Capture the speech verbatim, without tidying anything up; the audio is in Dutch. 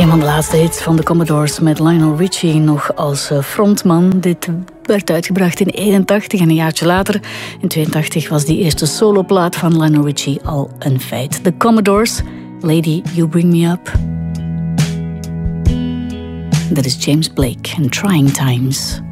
Een van de laatste hits van de Commodores met Lionel Richie nog als frontman. Dit werd uitgebracht in eenentachtig en een jaartje later, in tweeëntachtig, was die eerste soloplaat van Lionel Richie al een feit. De Commodores, Lady You Bring Me Up. Dat is James Blake en Trying Times.